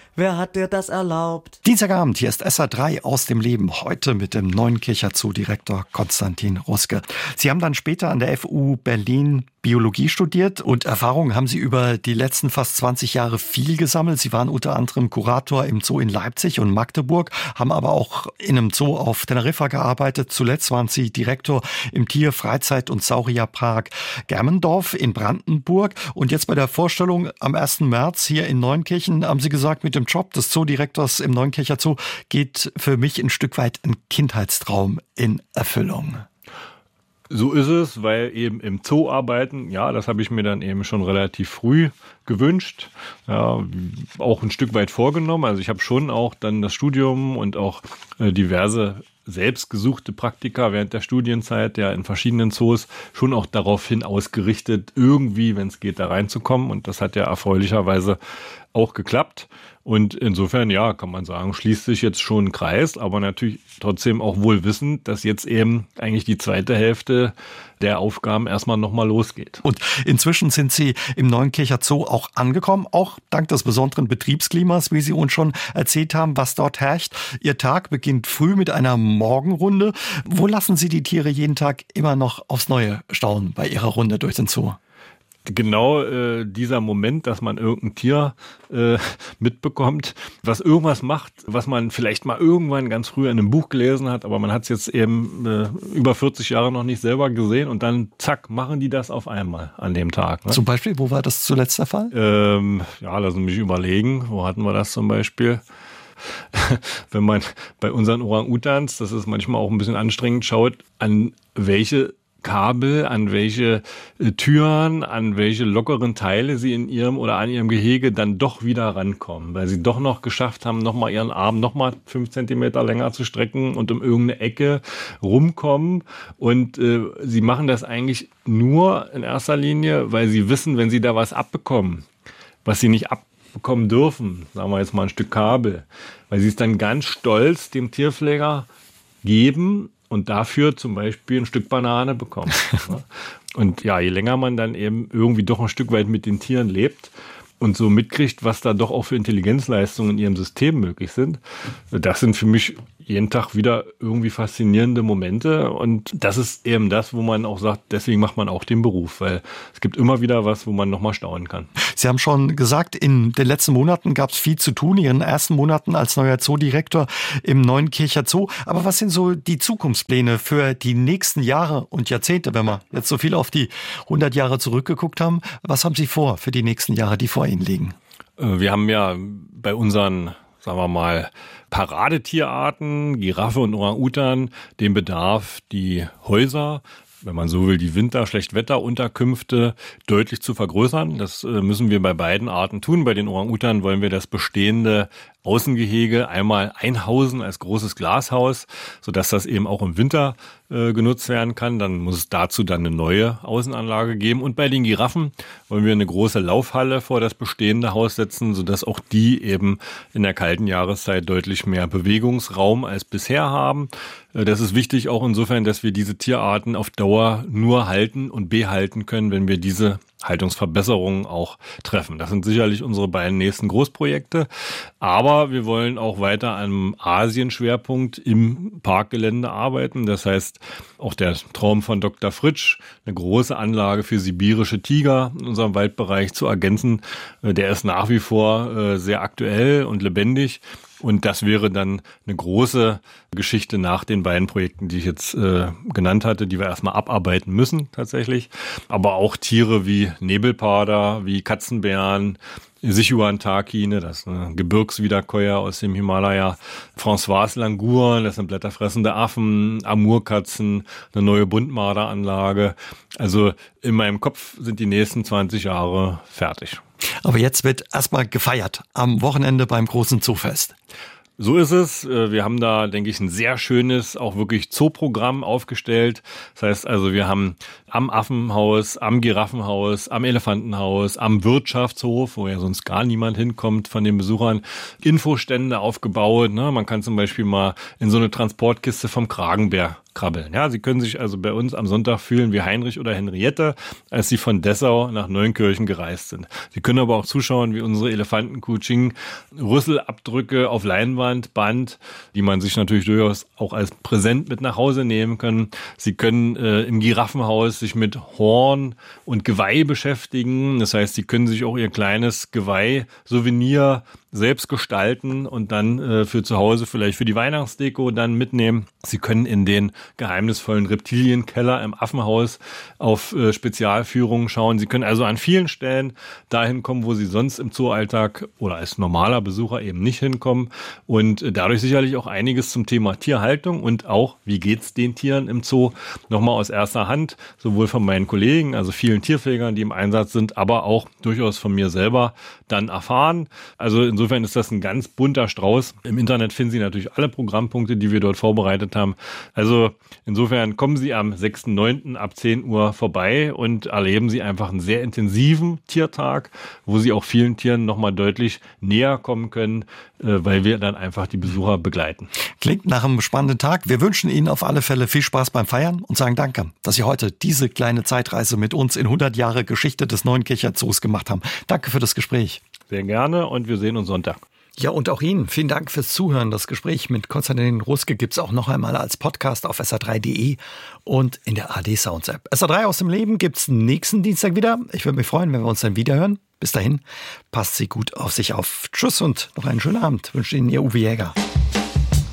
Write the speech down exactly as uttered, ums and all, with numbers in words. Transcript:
Wer hat dir das erlaubt? Dienstagabend, hier ist S R drei aus dem Leben. Heute mit dem Neunkircher Zoo-Direktor Konstantin Ruske. Sie haben dann später an der F U Berlin Biologie studiert und Erfahrungen haben Sie über die letzten fast zwanzig Jahre viel gesammelt. Sie waren unter anderem Kurator im Zoo in Leipzig und Magdeburg, haben aber auch in einem Zoo auf Teneriffa gearbeitet. Zuletzt waren Sie Direktor im Tier-, Freizeit- und Saurierpark Germendorf in Brandenburg. Und jetzt bei der Vorstellung am ersten März hier in Neunkirchen haben Sie gesagt, mit dem Job des Zoodirektors im Neunkircher Zoo geht für mich ein Stück weit ein Kindheitstraum in Erfüllung. So ist es, weil eben im Zoo arbeiten, ja, das habe ich mir dann eben schon relativ früh gewünscht, ja, auch ein Stück weit vorgenommen. Also ich habe schon auch dann das Studium und auch äh, diverse selbstgesuchte Praktika während der Studienzeit, ja, in verschiedenen Zoos schon auch daraufhin ausgerichtet, irgendwie, wenn es geht, da reinzukommen. Und das hat ja erfreulicherweise auch geklappt. Und insofern, ja, kann man sagen, schließt sich jetzt schon ein Kreis, aber natürlich trotzdem auch wohl wissend, dass jetzt eben eigentlich die zweite Hälfte der Aufgaben erstmal nochmal losgeht. Und inzwischen sind Sie im Neunkircher Zoo auch angekommen, auch dank des besonderen Betriebsklimas, wie Sie uns schon erzählt haben, was dort herrscht. Ihr Tag beginnt früh mit einer Morgenrunde. Wo lassen Sie die Tiere jeden Tag immer noch aufs Neue staunen bei Ihrer Runde durch den Zoo? Genau äh, dieser Moment, dass man irgendein Tier äh, mitbekommt, was irgendwas macht, was man vielleicht mal irgendwann ganz früh in einem Buch gelesen hat, aber man hat es jetzt eben äh, über vierzig Jahre noch nicht selber gesehen und dann zack, machen die das auf einmal an dem Tag. Ne? Zum Beispiel, wo war das zuletzt der Fall? Ähm, ja, lassen Sie mich überlegen, wo hatten wir das zum Beispiel? Wenn man bei unseren Orang-Utans, das ist manchmal auch ein bisschen anstrengend, schaut, an welche Kabel, an welche äh, Türen, an welche lockeren Teile sie in ihrem oder an ihrem Gehege dann doch wieder rankommen, weil sie doch noch geschafft haben, nochmal ihren Arm nochmal fünf Zentimeter länger zu strecken und um irgendeine Ecke rumkommen. Und äh, sie machen das eigentlich nur in erster Linie, weil sie wissen, wenn sie da was abbekommen, was sie nicht abbekommen dürfen, sagen wir jetzt mal ein Stück Kabel, weil sie es dann ganz stolz dem Tierpfleger geben und dafür zum Beispiel ein Stück Banane bekommen. Und ja, je länger man dann eben irgendwie doch ein Stück weit mit den Tieren lebt und so mitkriegt, was da doch auch für Intelligenzleistungen in ihrem System möglich sind, das sind für mich jeden Tag wieder irgendwie faszinierende Momente. Und das ist eben das, wo man auch sagt, deswegen macht man auch den Beruf, weil es gibt immer wieder was, wo man nochmal staunen kann. Sie haben schon gesagt, in den letzten Monaten gab es viel zu tun, in Ihren ersten Monaten als neuer Zoodirektor im Neunkircher Zoo. Aber was sind so die Zukunftspläne für die nächsten Jahre und Jahrzehnte, wenn wir jetzt so viel auf die hundert Jahre zurückgeguckt haben? Was haben Sie vor für die nächsten Jahre, die vor Ihnen liegen? Wir haben ja bei unseren, sagen wir mal, Paradetierarten, Giraffe und Orang-Utan, den Bedarf, die Häuser, wenn man so will, die Winter-Schlechtwetterunterkünfte deutlich zu vergrößern. Das müssen wir bei beiden Arten tun. Bei den Orang-Utan wollen wir das bestehende Außengehege einmal einhausen als großes Glashaus, sodass das eben auch im Winter äh, genutzt werden kann. Dann muss es dazu dann eine neue Außenanlage geben. Und bei den Giraffen wollen wir eine große Laufhalle vor das bestehende Haus setzen, sodass auch die eben in der kalten Jahreszeit deutlich mehr Bewegungsraum als bisher haben. Äh, das ist wichtig auch insofern, dass wir diese Tierarten auf Dauer nur halten und behalten können, wenn wir diese Haltungsverbesserungen auch treffen. Das sind sicherlich unsere beiden nächsten Großprojekte. Aber wir wollen auch weiter an einem Asien-Schwerpunkt im Parkgelände arbeiten. Das heißt, auch der Traum von Doktor Fritsch, eine große Anlage für sibirische Tiger in unserem Waldbereich zu ergänzen, der ist nach wie vor sehr aktuell und lebendig. Und das wäre dann eine große Geschichte nach den beiden Projekten, die ich jetzt äh, genannt hatte, die wir erstmal abarbeiten müssen tatsächlich. Aber auch Tiere wie Nebelparder, wie Katzenbären, Sichuan-Takine, das ist ein Gebirgswiederkäuer aus dem Himalaya, Françoise Languren, das sind blätterfressende Affen, Amurkatzen, eine neue Buntmarderanlage. Also in meinem Kopf sind die nächsten zwanzig Jahre fertig. Aber jetzt wird erstmal gefeiert am Wochenende beim großen Zoofest. So ist es. Wir haben da, denke ich, ein sehr schönes, auch wirklich Zooprogramm aufgestellt. Das heißt also, wir haben am Affenhaus, am Giraffenhaus, am Elefantenhaus, am Wirtschaftshof, wo ja sonst gar niemand hinkommt von den Besuchern, Infostände aufgebaut. Man kann zum Beispiel mal in so eine Transportkiste vom Kragenbär krabbeln. Ja, Sie können sich also bei uns am Sonntag fühlen wie Heinrich oder Henriette, als Sie von Dessau nach Neunkirchen gereist sind. Sie können aber auch zuschauen, wie unsere Elefantenkuh Ching Rüsselabdrücke auf Leinwand, Band, die man sich natürlich durchaus auch als Präsent mit nach Hause nehmen können. Sie können äh, im Giraffenhaus sich mit Horn und Geweih beschäftigen. Das heißt, Sie können sich auch Ihr kleines Geweih-Souvenir selbst gestalten und dann äh, für zu Hause vielleicht für die Weihnachtsdeko dann mitnehmen. Sie können in den geheimnisvollen Reptilienkeller im Affenhaus auf äh, Spezialführungen schauen. Sie können also an vielen Stellen dahin kommen, wo Sie sonst im Zooalltag oder als normaler Besucher eben nicht hinkommen und äh, dadurch sicherlich auch einiges zum Thema Tierhaltung und auch, wie geht's den Tieren im Zoo, nochmal aus erster Hand, sowohl von meinen Kollegen, also vielen Tierpflegern, die im Einsatz sind, aber auch durchaus von mir selber dann erfahren. Also insofern ist das ein ganz bunter Strauß. Im Internet finden Sie natürlich alle Programmpunkte, die wir dort vorbereitet haben. Also insofern kommen Sie am sechsten neunten ab zehn Uhr vorbei und erleben Sie einfach einen sehr intensiven Tiertag, wo Sie auch vielen Tieren nochmal deutlich näher kommen können, weil wir dann einfach die Besucher begleiten. Klingt nach einem spannenden Tag. Wir wünschen Ihnen auf alle Fälle viel Spaß beim Feiern und sagen Danke, dass Sie heute diese kleine Zeitreise mit uns in hundert Jahre Geschichte des Neunkircher Zoos gemacht haben. Danke für das Gespräch. Sehr gerne und wir sehen uns Sonntag. Ja, und auch Ihnen vielen Dank fürs Zuhören. Das Gespräch mit Konstantin Ruske gibt's auch noch einmal als Podcast auf S R drei punkt de und in der A R D Sounds App. S R drei aus dem Leben gibt's nächsten Dienstag wieder. Ich würde mich freuen, wenn wir uns dann wieder hören. Bis dahin, passt Sie gut auf sich auf. Tschüss und noch einen schönen Abend. Wünsche Ihnen Ihr Uwe Jäger.